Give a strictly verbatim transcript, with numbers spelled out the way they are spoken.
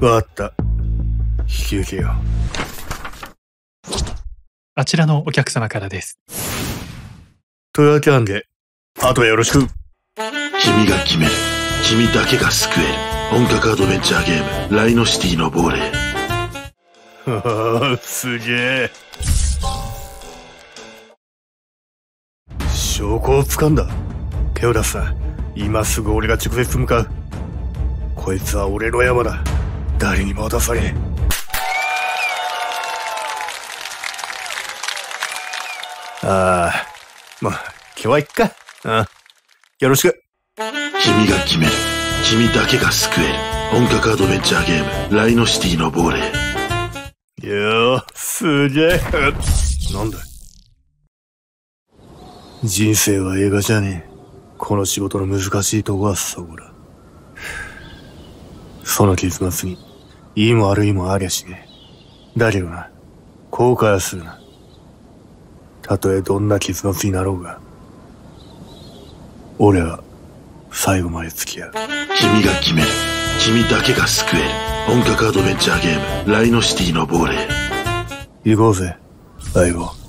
わかった。引き受けよう。 あちらのお客様からです。 というわけなんで、あとはよろしく。 君が決める。君だけが救える。本格アドベンチャーゲーム、ライノシティの亡霊。 はあ、すげえ。証拠を掴んだ。手を出すな。今すぐ俺が直接向かう。こいつは俺の山だ。誰にも渡さねえ。ああ、まあ、今日は行くか。ああ、よろしく。 君が決める。君だけが救える。本格アドベンチャーゲーム、ライノシティの亡霊。 よー、すげえ。なんだ。人生は映画じゃねえ。この仕事の難しいとこはそこだ。その結末に、いいも悪いもありゃしねえ。だけどな、後悔はするな。たとえどんな結末になろうが、俺は最後まで付き合う。 君が決める。君だけが救える。本格アドベンチャーゲーム、ライノシティの亡霊。 行こうぜ、相棒。